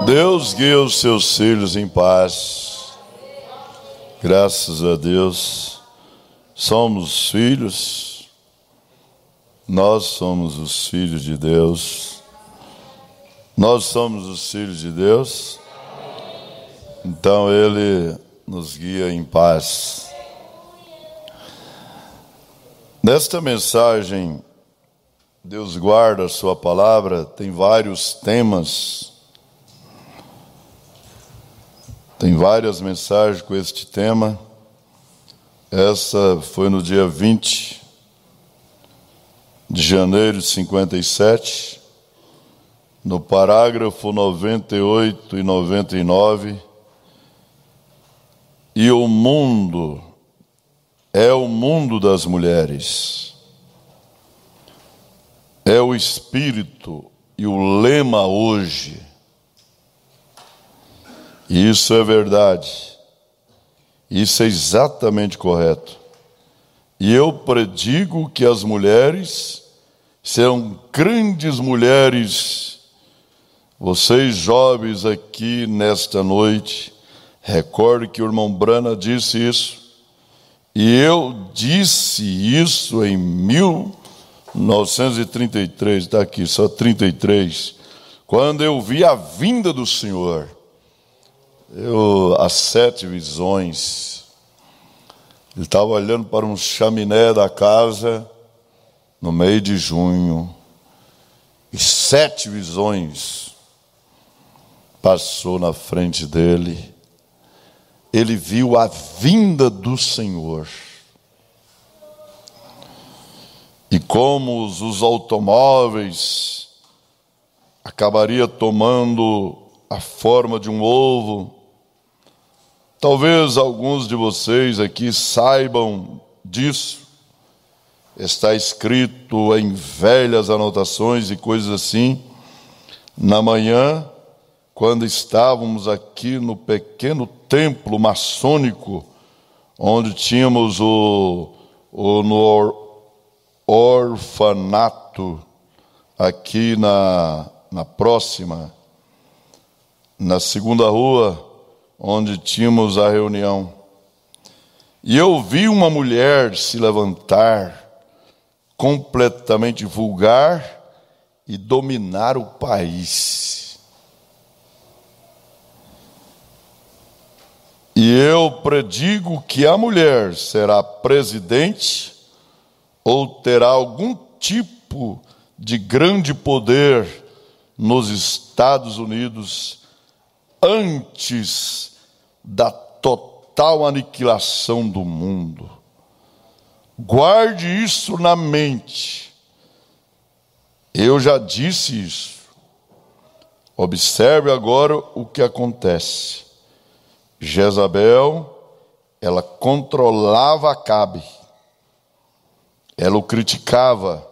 Deus guia os seus filhos em paz. Graças a Deus. Somos filhos. Nós somos os filhos de Deus. Nós somos os filhos de Deus. Então Ele nos guia em paz. Nesta mensagem, Deus guarda a sua palavra, tem vários temas. Tem várias mensagens com este tema. Essa foi no dia 20 de janeiro de 57, no parágrafo 98 e 99. E o mundo é o mundo das mulheres. É o espírito e o lema hoje. E isso é verdade. Isso é exatamente correto. E eu predigo que as mulheres serão grandes mulheres. Vocês jovens aqui nesta noite, recorde que o irmão Brana disse isso. E eu disse isso em 1933, está aqui, só 33, quando eu vi a vinda do Senhor. As 7 visões. Ele estava olhando para um chaminé da casa no meio de junho. E 7 visões passou na frente dele. Ele viu a vinda do Senhor. E como os automóveis acabaria tomando a forma de um ovo. Talvez alguns de vocês aqui saibam disso. Está escrito em velhas anotações e coisas assim. Na manhã, quando estávamos aqui no pequeno templo maçônico, onde tínhamos no orfanato, aqui na próxima, na segunda rua, onde tínhamos a reunião. E eu vi uma mulher se levantar, completamente vulgar, e dominar o país. E eu predigo que a mulher será presidente ou terá algum tipo de grande poder nos Estados Unidos antes da total aniquilação do mundo. Guarde isso na mente. Eu já disse isso. Observe agora o que acontece. Jezabel, ela controlava Acabe. Ela o criticava.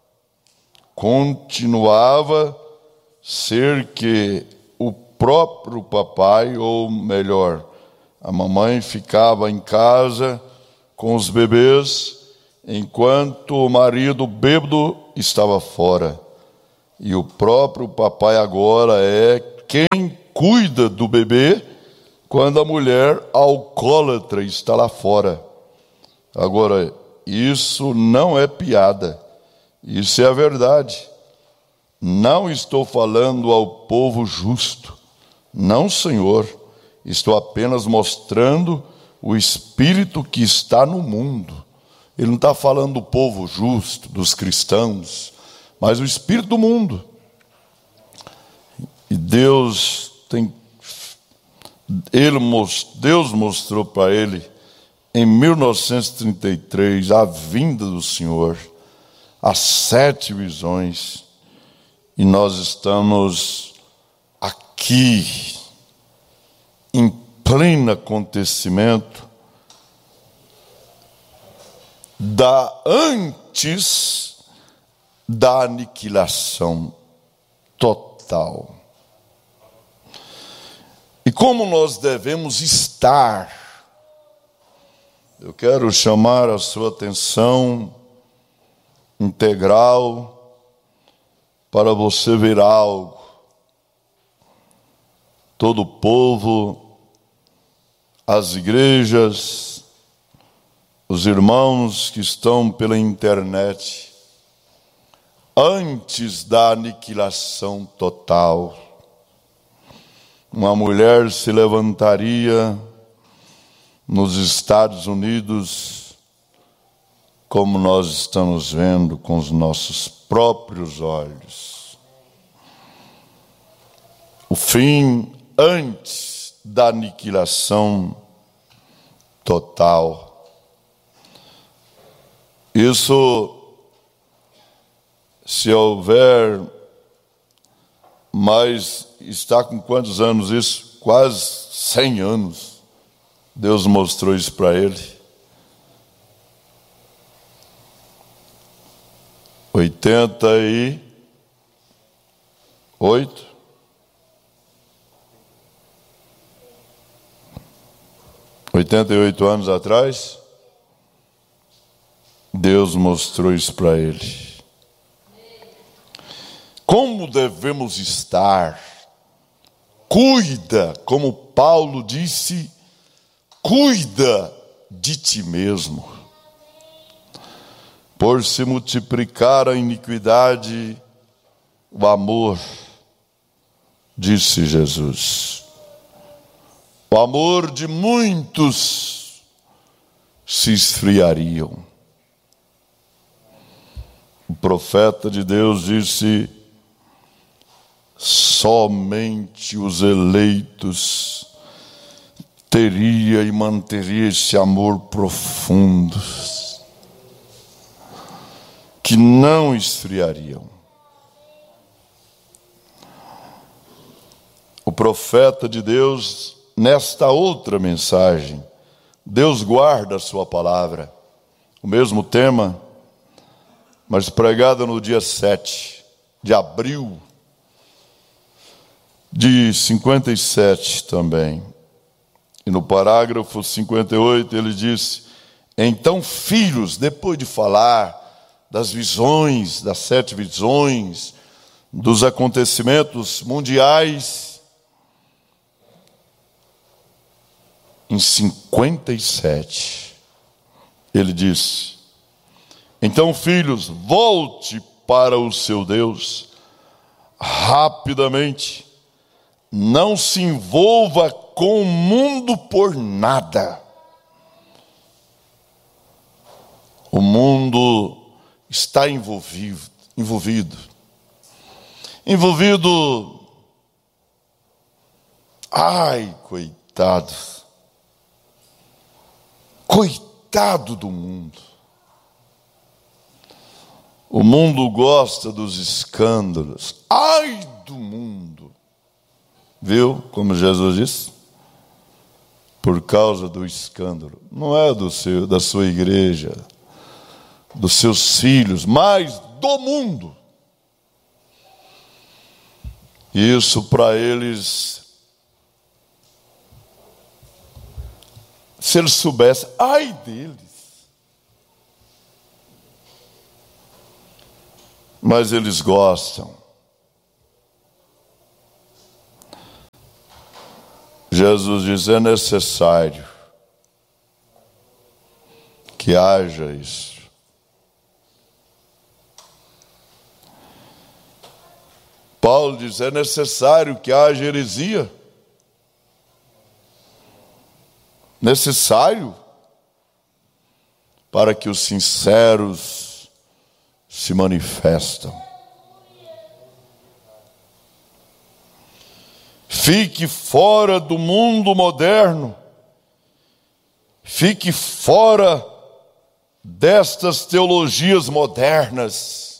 Continuava a ser que o próprio papai, ou melhor, a mamãe ficava em casa com os bebês, enquanto o marido bêbado estava fora. E o próprio papai agora é quem cuida do bebê quando a mulher alcoólatra está lá fora. Agora, isso não é piada, isso é a verdade. Não estou falando ao povo justo. Não, Senhor, estou apenas mostrando o espírito que está no mundo. Ele não está falando do povo justo, dos cristãos, mas o espírito do mundo. E Deus mostrou para ele, em 1933, a vinda do Senhor, as 7 visões, e nós estamos aqui, em pleno acontecimento antes da aniquilação total. E como nós devemos estar? Eu quero chamar a sua atenção integral para você ver algo. todo o povo, as igrejas, os irmãos que estão pela internet, antes da aniquilação total, uma mulher se levantaria nos Estados Unidos, como nós estamos vendo com os nossos próprios olhos. O fim antes da aniquilação total. Isso, se houver, mas está com quantos anos isso? Quase 100 anos. Deus mostrou isso para ele. 88 anos atrás, Deus mostrou isso para ele. Como devemos estar? Cuida, como Paulo disse, cuida de ti mesmo. Por se multiplicar a iniquidade, o amor, disse Jesus. O amor de muitos se esfriariam. O profeta de Deus disse: somente os eleitos teria e manteria esse amor profundo, que não esfriariam. O profeta de Deus, nesta outra mensagem, Deus guarda a sua palavra, o mesmo tema, mas pregada no dia 7 de abril de 57 também. E no parágrafo 58 ele diz: então, filhos, depois de falar das visões, das 7 visões, dos acontecimentos mundiais, em 57, ele disse: então, filhos, volte para o seu Deus rapidamente, não se envolva com o mundo por nada. O mundo está envolvido. Ai, coitado do mundo. O mundo gosta dos escândalos. Ai do mundo. Viu como Jesus disse? Por causa do escândalo. Não é da sua igreja, dos seus filhos, mas do mundo. Isso para eles, se eles soubessem, ai deles. Mas eles gostam. Jesus diz: é necessário que haja isso. Paulo diz: é necessário que haja heresia. Necessário para que os sinceros se manifestam. Fique fora do mundo moderno. Fique fora destas teologias modernas.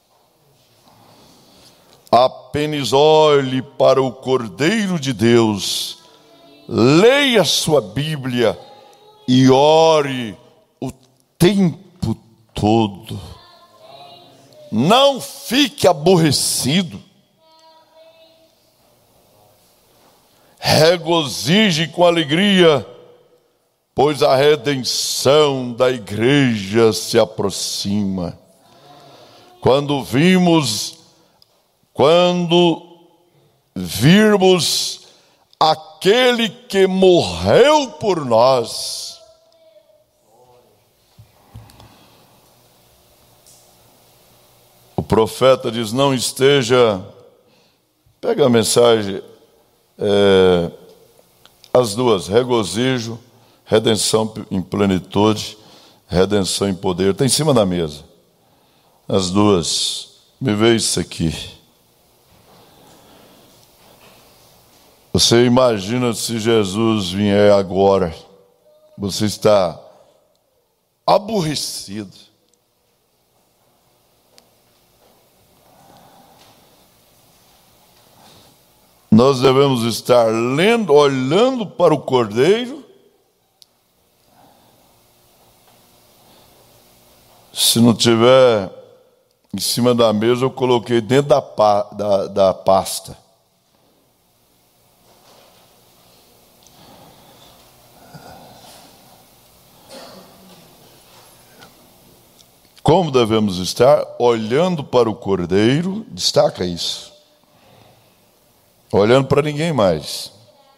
Apenas olhe para o Cordeiro de Deus, leia sua Bíblia e ore o tempo todo. Não fique aborrecido. Regozije com alegria, pois a redenção da igreja se aproxima. Quando virmos aquele que morreu por nós. O profeta diz: não esteja, pega a mensagem, as duas, regozijo, redenção em plenitude, redenção em poder, está em cima da mesa, as duas. Me vê isso aqui. Você imagina se Jesus vier agora, você está aborrecido. Nós devemos estar lendo, olhando para o Cordeiro. Se não tiver em cima da mesa, eu coloquei dentro da pasta. Como devemos estar? Olhando para o Cordeiro, destaca isso. Olhando para ninguém mais.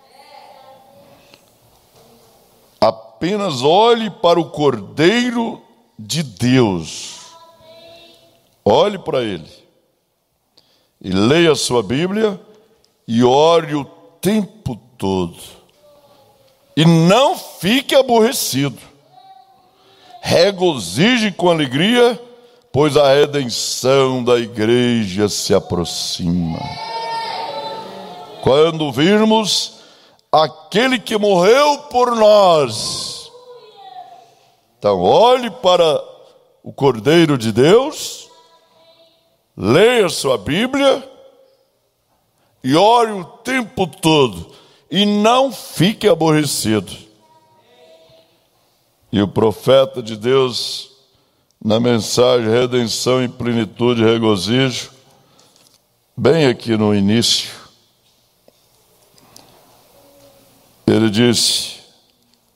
Apenas olhe para o Cordeiro de Deus. Olhe para Ele. E leia a sua Bíblia e ore o tempo todo. E não fique aborrecido. Regozije com alegria, pois a redenção da igreja se aproxima. Quando virmos aquele que morreu por nós. Então, olhe para o Cordeiro de Deus, leia sua Bíblia e ore o tempo todo. E não fique aborrecido. E o profeta de Deus, na mensagem redenção em plenitude, regozijo, bem aqui no início, ele disse: